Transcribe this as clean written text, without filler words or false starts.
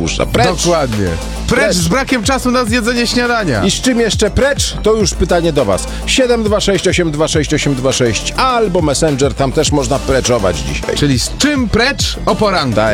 puszcza. Precz! Dokładnie. Precz z brakiem czasu na zjedzenie śniadania. I z czym jeszcze precz? To już pytanie do was. 726 826 826 albo Messenger, tam też można preczować dzisiaj. Czyli z czym precz o poranku?